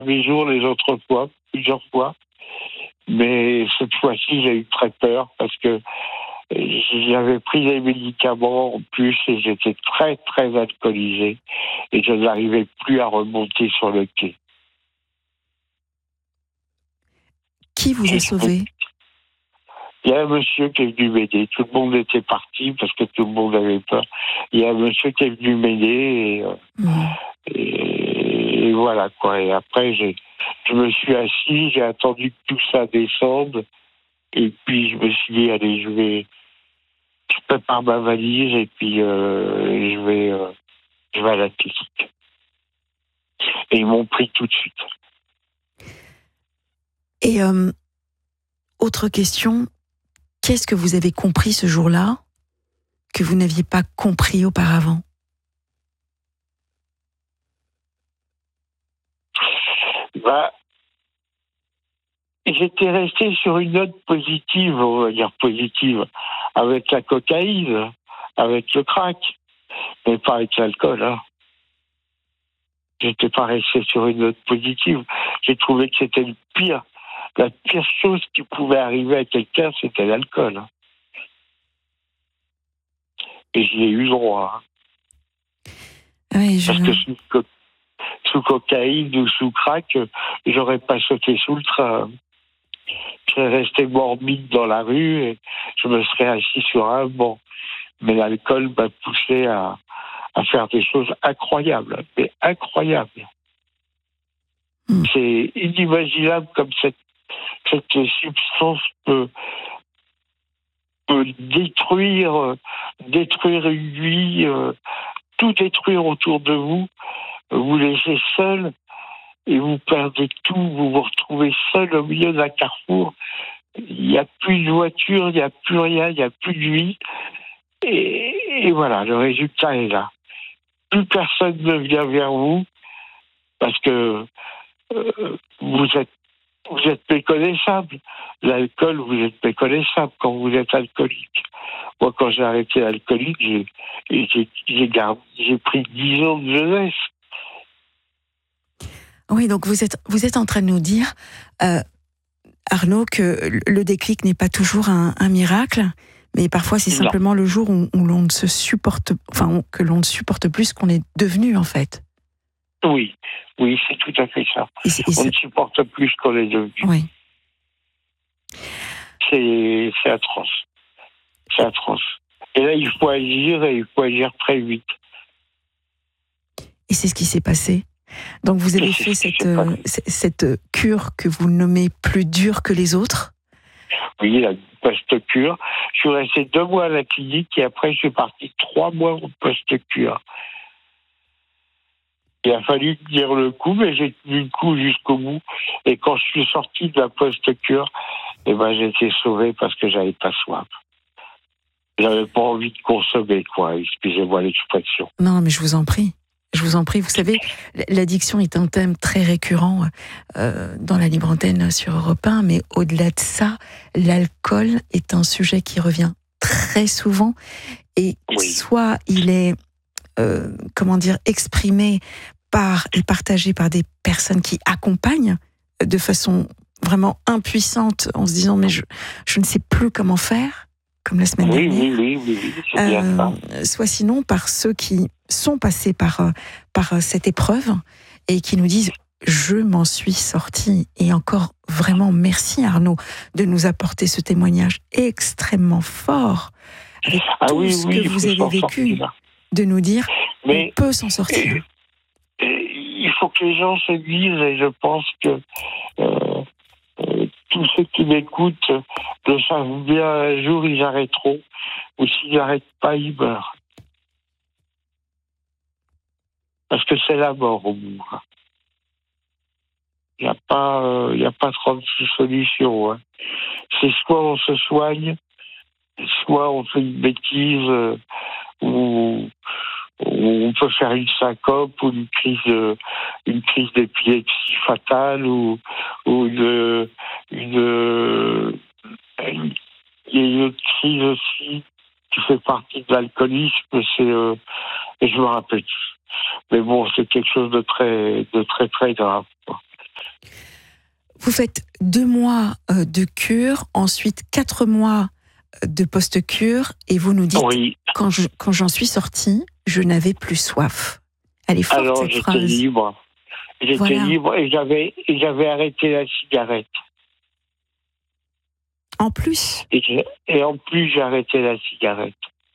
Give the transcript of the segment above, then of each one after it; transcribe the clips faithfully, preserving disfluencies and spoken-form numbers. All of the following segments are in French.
mes jours les autres fois, plusieurs fois. Mais cette fois-ci, j'ai eu très peur parce que j'avais pris des médicaments en plus et j'étais très, très alcoolisé et je n'arrivais plus à remonter sur le quai. Qui vous a sauvé ? Il y a un monsieur qui est venu m'aider. Tout le monde était parti parce que tout le monde avait peur. Il y a un monsieur qui est venu m'aider et, euh, mmh. et, et voilà quoi. Et après, j'ai, je me suis assis, j'ai attendu que tout ça descende et puis je me suis dit, allez, je vais, je prépare ma valise et puis euh, je vais, euh, je vais à la clinique. Et ils m'ont pris tout de suite. Et euh, autre question. Qu'est-ce que vous avez compris ce jour-là que vous n'aviez pas compris auparavant ? Bah, j'étais resté sur une note positive, on va dire positive, avec la cocaïne, avec le crack, mais pas avec l'alcool. Hein. J'étais pas resté sur une note positive. J'ai trouvé que c'était le pire. La pire chose qui pouvait arriver à quelqu'un, c'était l'alcool. Hein. Et j'y ai eu droit. Hein. Oui, je... Parce que sous, co- sous cocaïne ou sous crack, j'aurais pas sauté sous le train. Je serais resté morbide dans la rue et je me serais assis sur un banc. Mais l'alcool m'a poussé à, à faire des choses incroyables. Mais incroyables. Mm. C'est inimaginable comme cette, cette substance peut, peut détruire, détruire une vie, euh, tout détruire autour de vous, vous laisser seul et vous perdez tout, vous vous retrouvez seul au milieu d'un carrefour. Il n'y a plus de voiture, il n'y a plus rien, il n'y a plus de vie. Et, et voilà, le résultat est là. Plus personne ne vient vers vous parce que euh, vous êtes vous êtes méconnaissable. L'alcool, vous êtes méconnaissable quand vous êtes alcoolique. Moi, quand j'ai arrêté l'alcoolique, j'ai, j'ai, j'ai, gardé, j'ai pris dix ans de jeunesse. Oui, donc vous êtes, vous êtes en train de nous dire, euh, Arnaud, que le déclic n'est pas toujours un, un miracle, mais parfois c'est simplement non. le jour où, où l'on ne se supporte, enfin que l'on ne supporte plus ce qu'on est devenu en fait. Oui, oui, c'est tout à fait ça. Et c'est, et c'est... On ne supporte plus ce qu'on est devenu. Oui. C'est, c'est atroce. C'est atroce. Et là, il faut agir et il faut agir très vite. Et c'est ce qui s'est passé. Donc vous avez fait cette, euh, cette cure que vous nommez plus dure que les autres ? Oui, la post-cure. Je suis resté deux mois à la clinique et après je suis parti trois mois en post-cure. Il a fallu tenir le coup, mais j'ai tenu le coup jusqu'au bout. Et quand je suis sorti de la post-cure, eh ben, j'ai été sauvé parce que j'avais pas soif. J'avais pas envie de consommer, quoi. Excusez-moi l'expression. Non, mais je vous en prie. Je vous en prie. Vous savez, l'addiction est un thème très récurrent euh, dans la libre antenne sur Europe un, mais au-delà de ça, l'alcool est un sujet qui revient très souvent. Et oui. soit il est Euh, comment dire, exprimé par et partagé par des personnes qui accompagnent de façon vraiment impuissante en se disant mais je, je ne sais plus comment faire, comme la semaine oui, dernière. Oui, oui, oui, oui, c'est bien ça. Euh, soit sinon par ceux qui sont passés par, par cette épreuve et qui nous disent je m'en suis sortie. Et encore vraiment merci Arnaud de nous apporter ce témoignage extrêmement fort avec ah, tout oui, ce oui, que vous avez vécu. Sortir. De nous dire mais on peut s'en sortir. Et, et, il faut que les gens se disent, et je pense que euh, euh, tous ceux qui m'écoutent le savent bien, un jour ils arrêteront, ou s'ils n'arrêtent pas, ils meurent. Parce que c'est la mort au bout. Il n'y a pas, euh, il n'y a pas trente-six solutions. Hein. C'est soit on se soigne, soit on fait une bêtise, euh, ou on peut faire une syncope ou une crise, de, une crise d'épilepsie fatale ou, ou une, une, une, il y a une autre crise aussi qui fait partie de l'alcoolisme, c'est, euh, et je me rappelle. Mais bon, c'est quelque chose de très, de très, très grave. Vous faites deux mois euh, de cure, ensuite quatre mois de post-cure, et vous nous dites, Oui. quand, je, quand j'en suis sortie, je n'avais plus soif. Elle est forte, Alors cette j'étais phrase. libre. J'étais Voilà. libre et j'avais, et j'avais arrêté la cigarette. En plus, Et, j'ai- et en plus, j'ai arrêté la cigarette.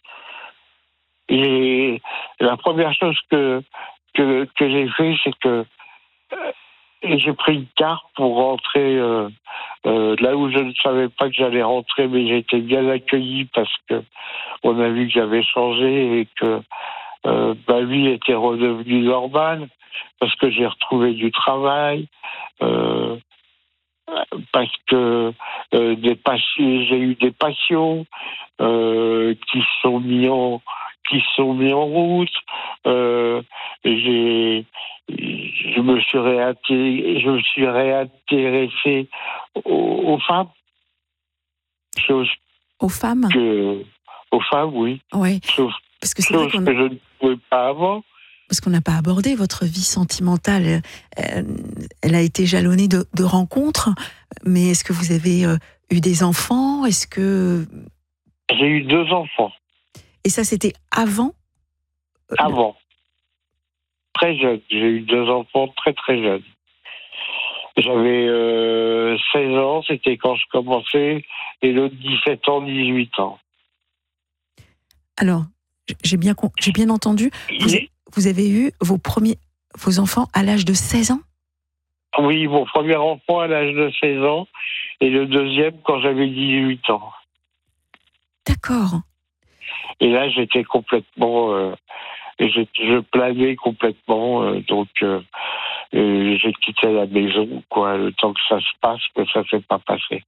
Et la première chose que, que, que j'ai fait, c'est que euh, j'ai pris une carte pour rentrer euh, euh, là où je ne savais pas que j'allais rentrer, mais j'ai été bien accueilli parce que on a vu que j'avais changé et que euh, ma vie était redevenue normale, parce que j'ai retrouvé du travail, euh, parce que euh, des passions, j'ai eu des passions euh, qui se sont mis en qui se sont mis en route. Euh, j'ai je me suis réintéressé, je me suis réintéressé aux, aux femmes, chose aux femmes, que aux femmes, oui, ouais, chose, parce que c'est vrai chose qu'on que je ne pouvais pas avant. parce qu'on n'a pas abordé votre vie sentimentale. Euh, Elle a été jalonnée de, de rencontres, mais est-ce que vous avez euh, eu des enfants? Est-ce que J'ai eu deux enfants et ça c'était avant? euh, avant, très jeune. J'ai eu deux enfants très très jeunes. J'avais euh, seize ans, c'était quand je commençais, et l'autre dix-sept ans, dix-huit ans. Alors, j'ai bien con- j'ai bien entendu. Vous, Il- vous avez eu vos premiers vos enfants à l'âge de seize ans? Oui, mon premier enfant à l'âge de seize ans, et le deuxième quand j'avais dix-huit ans. D'accord. Et là, j'étais complètement... Euh, et je, je planais complètement, euh, donc euh, euh, j'ai quitté la maison, quoi, le temps que ça se passe, mais ça s'est pas passé.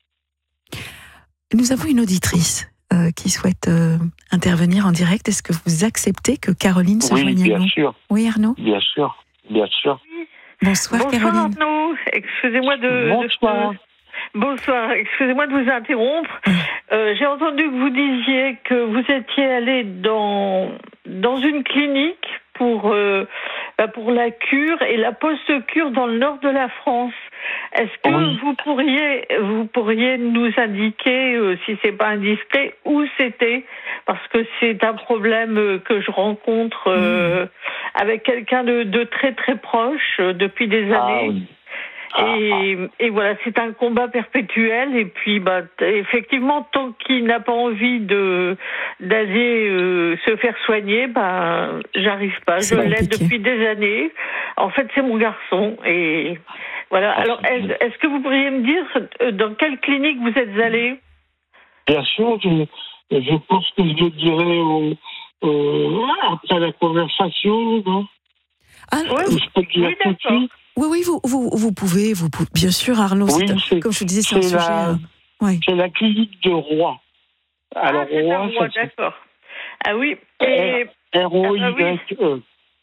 Nous avons une auditrice euh, qui souhaite euh, intervenir en direct. Est-ce que vous acceptez que Caroline se Oui, joigne à bien nous? sûr, Oui, Arnaud. bien sûr, bien sûr. Bonsoir, Bonsoir Caroline. Arnaud, excusez-moi de, Bonsoir. de- bonsoir, excusez-moi de vous interrompre. Euh, j'ai entendu que vous disiez que vous étiez allé dans dans une clinique pour euh, bah, pour la cure et la post-cure dans le nord de la France. Est-ce que Oui. vous pourriez vous pourriez nous indiquer, euh, si c'est pas indiscret, où c'était, parce que c'est un problème euh, que je rencontre euh, avec quelqu'un de, de très très proche euh, depuis des Ah, années. oui. Ah, Et, et voilà, c'est un combat perpétuel. Et puis, bah, t- effectivement, tant qu'il n'a pas envie de d'aller euh, se faire soigner, bah, j'arrive pas. C'est Je l'aide compliqué. depuis des années. En fait, c'est mon garçon. Et voilà. Ah, Alors, c'est est-ce, bien. est-ce que vous pourriez me dire euh, dans quelle clinique vous êtes allé? Bien sûr, je, je pense que je le dirai au, au- après la conversation, non? Ah, Oui, vous- Je peux le dire oui, tout de d'accord. suite. oui, oui, vous, vous, vous pouvez, vous pouvez. Bien sûr, Arnaud. Oui, c'est un- c'est- comme je vous disais, c'est un c'est sujet. la- euh, ouais. C'est la clinique de Rouen. Alors, ah, c'est à Rouen, Rouen, ça d'accord. Ah oui. Et R O Ah, bah oui. Y E.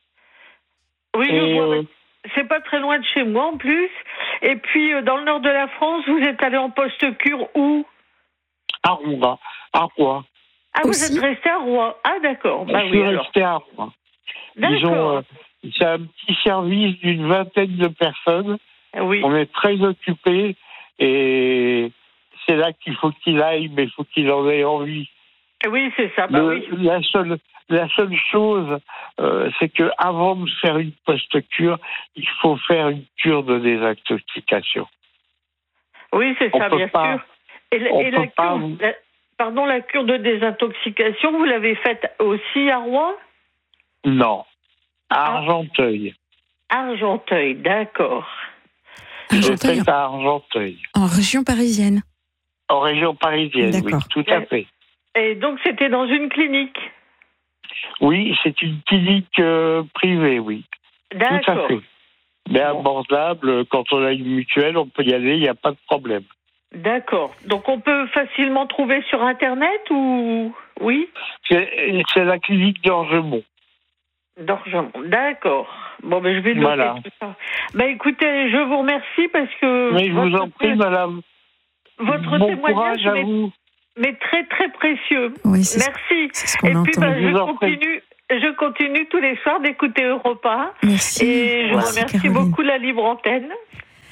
oui, je Et, vois. euh, C'est pas très loin de chez moi en plus. Et puis euh, dans le nord de la France, vous êtes allé en post-cure où? à Rouen. À Rouen. Ah, vous Aussi êtes resté à Rouen. Ah, d'accord. Bah je oui, suis alors. resté à Rouen. Ils ont, D'accord. euh, c'est un petit service d'une vingtaine de personnes. Ah oui. On est très occupés et c'est là qu'il faut qu'il aille, mais il faut qu'il en ait envie. Ah oui, c'est ça. Bah Le- oui. la, seule, la seule chose, euh, c'est que avant de faire une post-cure, il faut faire une cure de désintoxication. Oui, c'est on ça, peut bien pas- sûr. Et, la- on et la peut pas- cure, la- pardon, la cure de désintoxication, vous l'avez faite aussi à Rouen? Non. À Ah. Argenteuil. Argenteuil, d'accord. Je l'ai Argenteuil, faite à Argenteuil. en région parisienne. En région parisienne, oui, D'accord. tout à fait. Et donc c'était dans une clinique. Oui, c'est une clinique euh, privée, oui. Tout à D'accord. fait. Mais Bon. abordable, quand on a une mutuelle, on peut y aller, il n'y a pas de problème. D'accord. Donc on peut facilement trouver sur Internet ou oui? C'est c'est la clinique d'Orgemont. D'Orgemont. D'accord. Bon, ben je vais noter Voilà. tout ça. Ben écoutez, je vous remercie parce que Mais je vous votre, en prie, madame. votre bon témoignage courage à m'est vous. m'est très très précieux. Oui, c'est ce, Merci. c'est ce qu'on Et puis entend. ben, Je vous je en prie. continue, je continue tous les soirs d'écouter Europa. Merci. Et je Merci, remercie Caroline. beaucoup la libre antenne.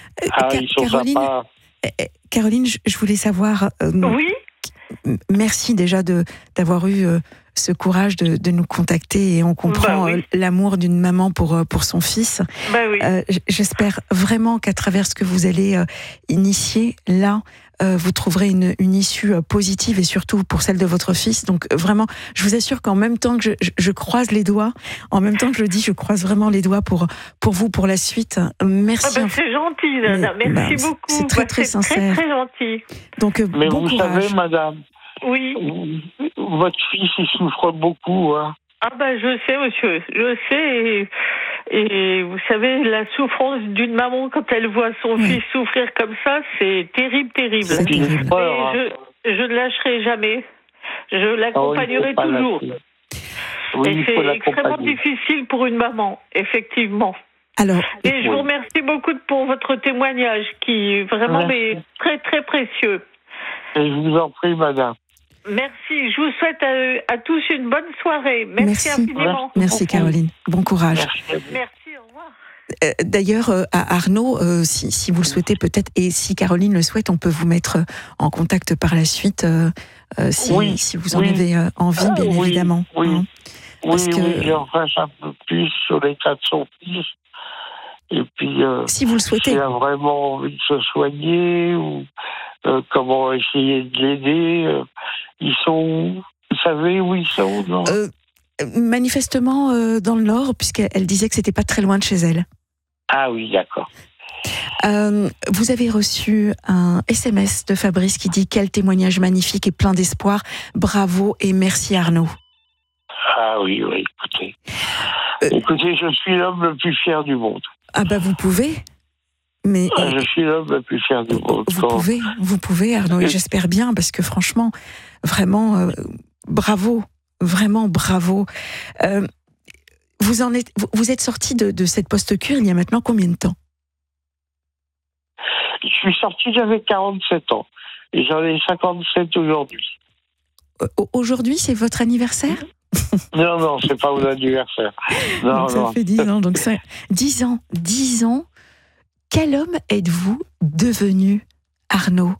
Ah, Ca- ils sont Caroline, sympas. Caroline, je, je voulais savoir. Euh, Oui. Merci déjà de d'avoir eu euh, ce courage de, de nous contacter et on comprend bah oui. euh, l'amour d'une maman pour euh, pour son fils. Bah oui. Euh, j'espère vraiment qu'à travers ce que vous allez euh, initier là, euh, vous trouverez une, une issue euh, positive et surtout pour celle de votre fils. Donc euh, vraiment, je vous assure qu'en même temps que je, je, je croise les doigts, en même temps que je le dis, je croise vraiment les doigts pour pour vous pour la suite. Merci. Ah bah, c'est gentil, Nana. Mais, Merci bah, beaucoup. c'est très Bah, très c'est sincère. Très très gentil. Donc euh, Mais bon vous courage. savez, madame, Oui. votre fils, il souffre beaucoup. Hein. Ah bah je sais, monsieur. Je sais. Et, et vous savez, la souffrance d'une maman quand elle voit son Oui. fils souffrir comme ça, c'est terrible, terrible. C'est Puis terrible. il pleure, hein. Et je, je ne lâcherai jamais. Je Ah oui, l'accompagnerai il faut pas toujours. lâcher. Oui, Et il faut c'est extrêmement l'accompagner. difficile pour une maman, effectivement. Alors, Et je vous Oui. remercie beaucoup pour votre témoignage qui vraiment Merci. est très très précieux. Et je vous en prie, madame. Merci. Je vous souhaite à, à tous une bonne soirée. Merci, Merci. infiniment. merci beaucoup. Caroline. Bon courage. Merci à vous. Merci, au revoir. Euh, D'ailleurs, euh, à Arnaud, euh, si, si vous le souhaitez peut-être, et si Caroline le souhaite, on peut vous mettre euh, en contact par la suite, euh, euh, si, Oui, si vous en oui. avez euh, envie, Ah, bien oui, évidemment. oui. Hein. Oui, Parce que- oui, j'en fasse un peu plus sur l'état de son fils. Et puis, euh, Si vous le souhaitez. s'il a vraiment envie de se soigner ou euh, comment essayer de l'aider, euh, ils sont, vous savez où ils sont, non Euh, manifestement euh, dans le Nord, puisqu'elle disait que c'était pas très loin de chez elle. Ah oui, d'accord. Euh, vous avez reçu un S M S de Fabrice qui dit « Quel témoignage magnifique et plein d'espoir. Bravo et merci Arnaud. » Ah oui, oui, écoutez. Euh, Écoutez, je suis l'homme le plus fier du monde. Ah bah vous pouvez, mais Ah, je suis l'homme le plus fier du monde. vous Quand- pouvez, vous pouvez Arnaud, et Euh. j'espère bien, parce que franchement, vraiment, euh, bravo, vraiment bravo. Euh, vous, en êtes, vous, vous êtes sorti de, de cette post-cure il y a maintenant combien de temps? Je suis sorti, j'avais quarante-sept ans. Et j'en ai cinquante-sept aujourd'hui. Euh, Aujourd'hui, c'est votre anniversaire? Non, non, c'est pas mon anniversaire. Non, Donc ça non. fait dix ans. Donc ça, dix ans, dix ans. Quel homme êtes-vous devenu, Arnaud?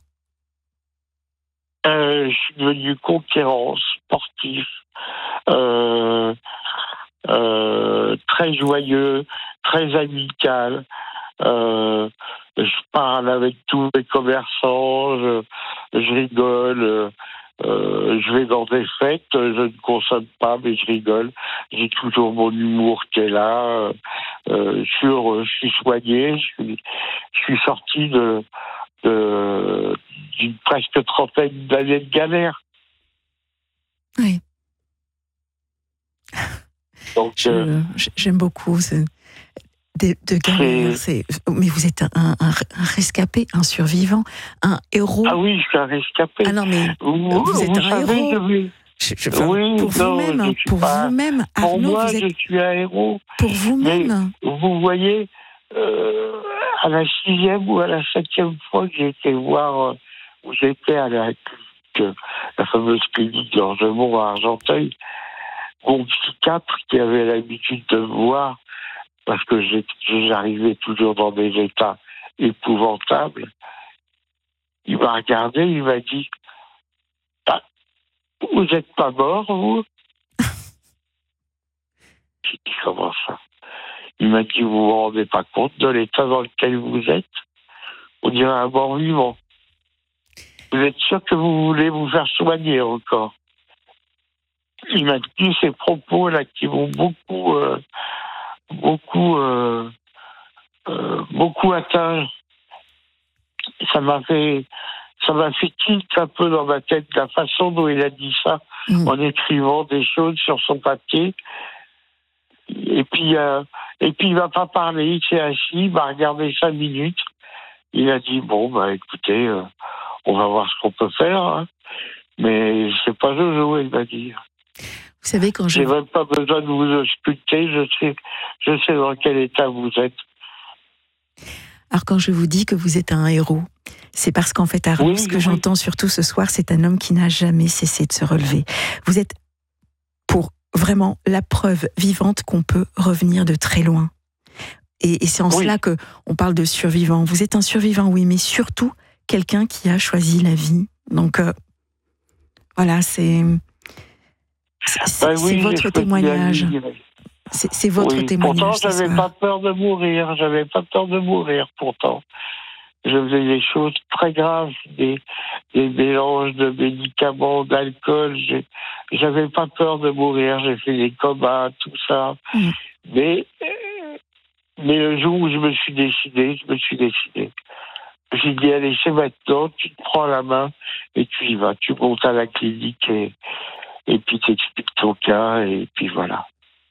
Euh, je suis devenu conquérant, sportif, euh, euh, très joyeux, très amical. Euh, je parle avec tous les commerçants, je, je rigole. Euh, je vais dans des fêtes, je ne consomme pas, mais je rigole. J'ai toujours mon humour qui est là. Euh, je suis heureux, je suis soigné. Je suis, je suis sorti de, de d'une presque trentaine d'années de galère. Oui. Donc, Je- euh, J'aime beaucoup ce, de, de galère. C'est- Mais vous êtes un, un, un rescapé, un survivant, un héros. ah oui, je suis un rescapé. Ah non, mais vous, vous êtes un savez, héros. je vais- je- je- enfin, oui, pour non, vous-même, je suis pour pas- vous-même, Pour Arnaud, moi, vous je êtes suis un héros. pour vous-même. Vous voyez, euh, à la sixième ou à la septième fois que j'ai été voir, euh, où j'étais à la clinique, la fameuse clinique d'Angemont à Argenteuil, mon psychiatre qui avait l'habitude de me voir, parce que j'ai- j'arrivais toujours dans des états épouvantables, il m'a regardé, il m'a dit ah, « Vous n'êtes pas mort, vous ?» J'ai dit « Comment ça ?» Il m'a dit « Vous vous rendez pas compte de l'état dans lequel vous êtes? On dirait un mort vivant. Vous êtes sûr que vous voulez vous faire soigner encore ?» Il m'a dit ces propos-là qui m'ont beaucoup, euh, beaucoup, euh, euh, beaucoup atteint. Ça m'a fait, ça m'a fait tilt un peu dans ma tête la façon dont il a dit ça, Mmh. en écrivant des choses sur son papier. Et puis, euh, et puis il m'a pas parlé, il s'est assis, il m'a regardé cinq minutes. Il a dit bon bah écoutez, euh, on va voir ce qu'on peut faire, hein. Mais c'est pas Jojo, il m'a dit. Vous savez, quand je J'ai même pas besoin de vous ausculter, je sais, je sais dans quel état vous êtes. Alors quand je vous dis que vous êtes un héros, c'est parce qu'en fait, Arnaud, Oui, ce que oui. j'entends surtout ce soir, c'est un homme qui n'a jamais cessé de se relever. Vous êtes pour vraiment la preuve vivante qu'on peut revenir de très loin. Et, et c'est en Oui. cela que on parle de survivant. Vous êtes un survivant, oui, mais surtout quelqu'un qui a choisi la vie. Donc euh, voilà, c'est c'est, Ben c'est oui, j'ai votre choisi témoignage. la vie. C'est, c'est votre Oui. témoignage. Pourtant, ce j'avais soir. pas peur de mourir. J'avais pas peur de mourir. Pourtant, je faisais des choses très graves, des, des mélanges de médicaments, d'alcool. J'ai, j'avais pas peur de mourir. J'ai fait des comas, tout ça. Mm. Mais, euh, mais le jour où je me suis décidé, je me suis décidé. J'ai dit, allez, c'est maintenant, tu te prends la main et tu y vas. Tu montes à la clinique et, et puis tu expliques ton cas et puis voilà.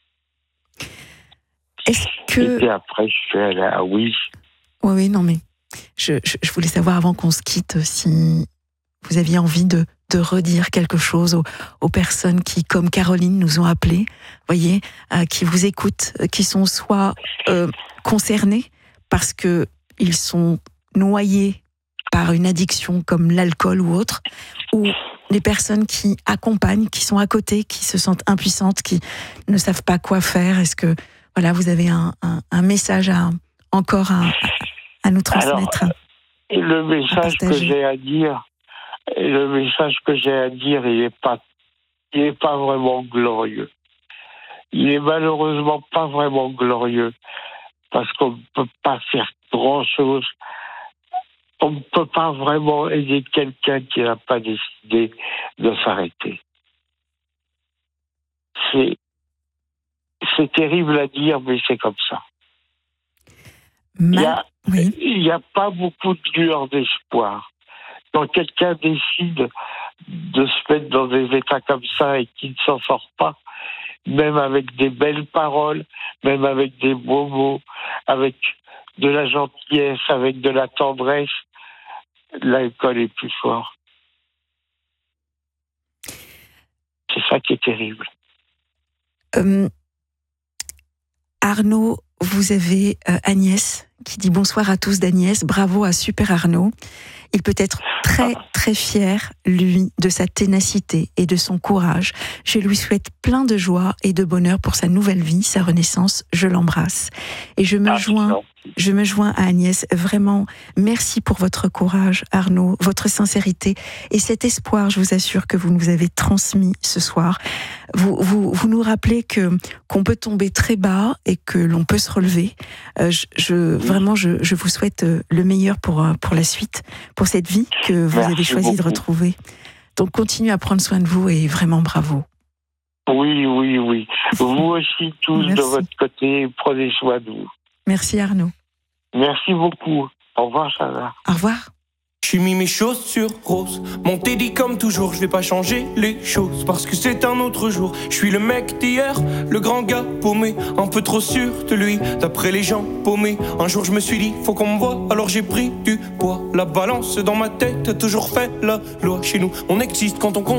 Est-ce Et que puis après, je suis allé à oui. oui, oui, non, mais je, je, je voulais savoir avant qu'on se quitte si vous aviez envie de, de redire quelque chose aux, aux personnes qui, comme Caroline, nous ont appelés, voyez, euh, qui vous écoutent, euh, qui sont soit euh, concernés parce que ils sont noyés par une addiction comme l'alcool ou autre, ou les personnes qui accompagnent, qui sont à côté, qui se sentent impuissantes, qui ne savent pas quoi faire. Est-ce que voilà, vous avez un, un, un message à, encore à, à nous transmettre? Alors, le message que j'ai à dire, le message que j'ai à dire, il n'est pas, il est pas vraiment glorieux. Il est malheureusement pas vraiment glorieux parce qu'on ne peut pas faire grand-chose. On ne peut pas vraiment aider quelqu'un qui n'a pas décidé de s'arrêter. C'est, c'est terrible à dire, mais c'est comme ça. Il y a, oui. il y a pas beaucoup de lueur d'espoir. Quand quelqu'un décide de se mettre dans des états comme ça et qu'il ne s'en sort pas, même avec des belles paroles, même avec des beaux mots, avec de la gentillesse, avec de la tendresse, l'alcool est plus fort. C'est ça qui est terrible. Euh, Arnaud, vous avez euh, Agnès qui dit bonsoir à tous d'Agnès, bravo à Super Arnaud. Il peut être très très fier, lui, de sa ténacité et de son courage. Je lui souhaite plein de joie et de bonheur pour sa nouvelle vie, sa renaissance. Je l'embrasse. Et je me Ah, joins... non. Je me joins à Agnès. Vraiment, merci pour votre courage, Arnaud, votre sincérité et cet espoir, je vous assure, que vous nous avez transmis ce soir. Vous, vous, vous nous rappelez que, qu'on peut tomber très bas et que l'on peut se relever. Euh, je, je, vraiment, je, je vous souhaite le meilleur pour, pour la suite, pour cette vie que vous Merci avez choisi beaucoup. de retrouver. Donc, continuez à prendre soin de vous et vraiment bravo. Oui, oui, oui. Vous aussi, tous, Merci. de votre côté, prenez soin de vous. Merci, Arnaud. Merci beaucoup. Au revoir, Chana. Au revoir. J'ai mis mes chaussures roses, mon Teddy comme toujours, je vais pas changer les choses parce que c'est un autre jour. Je suis le mec d'hier, le grand gars paumé, un peu trop sûr de lui, d'après les gens paumés. Un jour je me suis dit, faut qu'on me voie, alors j'ai pris du poids. La balance dans ma tête a toujours fait la loi. Chez nous, on existe quand on compte.